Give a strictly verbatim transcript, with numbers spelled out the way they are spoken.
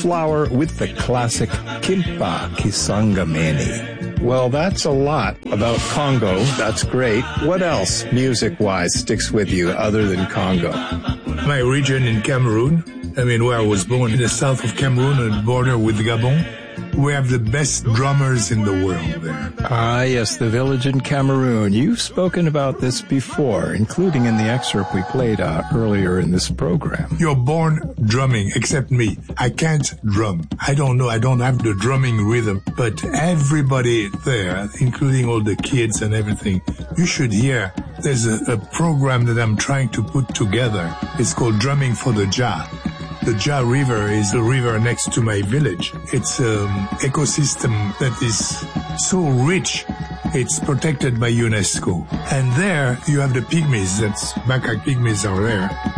flower with the classic Kimpa Kisangameni. Well, that's a lot about Congo. That's great. What else, music-wise, sticks with you other than Congo? My region in Cameroon, I mean, where I was born, in the south of Cameroon, on the border with Gabon, we have the best drummers in the world there. Ah, yes, the village in Cameroon. You've spoken about this before, including in the excerpt we played uh, earlier in this program. You're born drumming, except me. I can't drum. I don't know. I don't have the drumming rhythm. But everybody there, including all the kids and everything, you should hear. There's a, a program that I'm trying to put together. It's called Drumming for the Jah. The Jah River is the river next to my village. It's an ecosystem that is so rich. It's protected by UNESCO. And there you have the pygmies, that's macaque pygmies are there.